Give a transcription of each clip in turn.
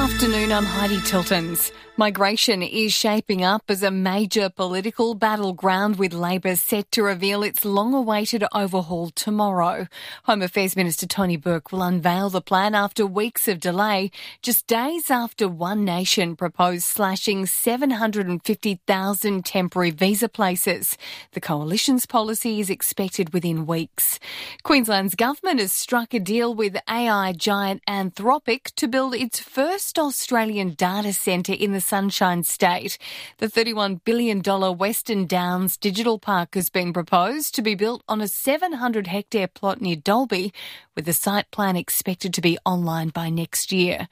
Afternoon, I'm Heidi Tiltons. Migration is shaping up as a major political battleground, with Labor set to reveal its long-awaited overhaul tomorrow. Home Affairs Minister Tony Burke will unveil the plan after weeks of delay, just days after One Nation proposed slashing 750,000 temporary visa places. The Coalition's policy is expected within weeks. Queensland's government has struck a deal with AI giant Anthropic to build its first Australian data centre in the Sunshine State. The $31 billion Western Downs Digital Park has been proposed to be built on a 700-hectare plot near Dalby, with the site plan expected to be online by next year.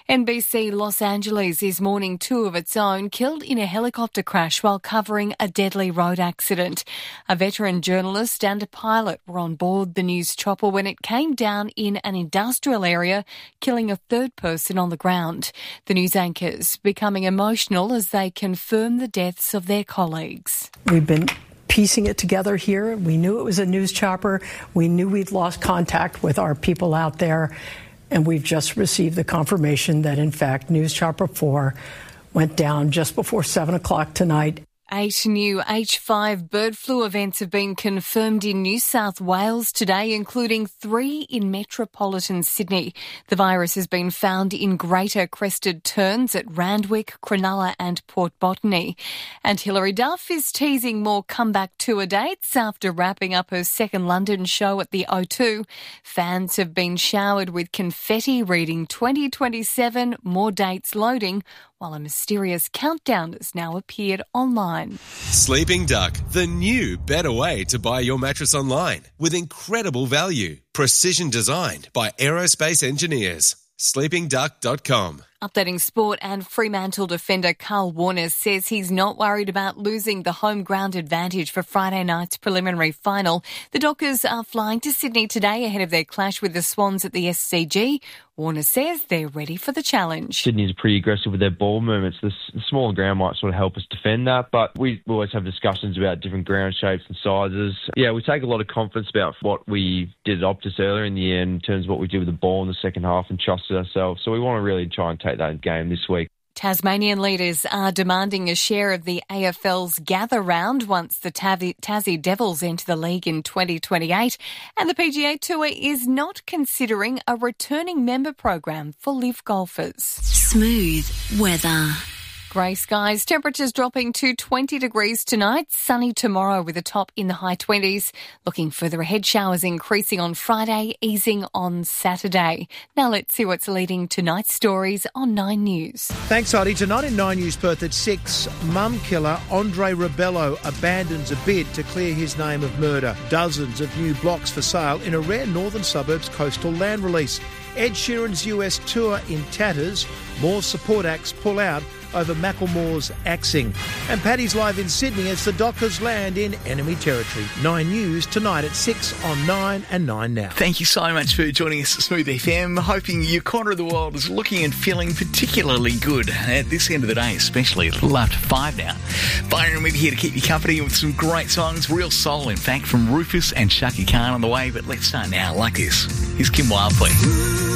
NBC Los Angeles is mourning two of its own killed in a helicopter crash while covering a deadly road accident. A veteran journalist and a pilot were on board the news chopper when it came down in an industrial area, killing a third person on the ground. The news anchors becoming emotional as they confirm the deaths of their colleagues. We've been piecing it together here. We knew it was a news chopper. We knew we'd lost contact with our people out there. And we've just received the confirmation that, in fact, News Chopper 4 went down just before 7 o'clock tonight. 8 new H5 bird flu events have been confirmed in New South Wales today, including 3 in metropolitan Sydney. The virus has been found in Greater Crested Terns at Randwick, Cronulla and Port Botany. And Hilary Duff is teasing more comeback tour dates after wrapping up her second London show at the O2. Fans have been showered with confetti reading 2027, more dates loading, while a mysterious countdown has now appeared online. Sleeping Duck, the new, better way to buy your mattress online with incredible value. Precision designed by aerospace engineers. sleepingduck.com. Updating sport, and Fremantle defender Carl Warner says he's not worried about losing the home ground advantage for Friday night's preliminary final. The Dockers are flying to Sydney today ahead of their clash with the Swans at the SCG. Warner says they're ready for the challenge. Sydney's pretty aggressive with their ball movements. The smaller ground might sort of help us defend that, but we always have discussions about different ground shapes and sizes. Yeah, we take a lot of confidence about what we did at Optus earlier in the year in terms of what we did with the ball in the second half and trusted ourselves. So we want to really try and take that game this week. Tasmanian leaders are demanding a share of the AFL's Gather Round once the Tassie Devils enter the league in 2028. And the PGA Tour is not considering a returning member program for LIV golfers. Smooth weather. Grey skies, temperatures dropping to 20 degrees tonight, sunny tomorrow with a top in the high 20s. Looking further ahead, showers increasing on Friday, easing on Saturday. Now let's see what's leading tonight's stories on 9 News. Thanks, Heidi. Tonight in 9 News Perth at 6, mum killer Andre Rebello abandons a bid to clear his name of murder. Dozens of new blocks for sale in a rare northern suburbs coastal land release. Ed Sheeran's US tour in tatters. More support acts pull out over Macklemore's axing. And Paddy's live in Sydney as the Dockers land in enemy territory. 9 News tonight at 6 on 9 and 9 Now. Thank you so much for joining us at Smooth FM. Hoping your corner of the world is looking and feeling particularly good at this end of the day, especially a little after 5 now. Byron with you here to keep you company with some great songs. Real soul, in fact, from Rufus and Shaka Khan on the way. But let's start now like this. Here's Kim Wilde, please.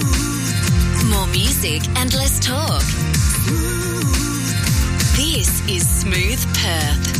More music and less talk. This is Smooth Perth.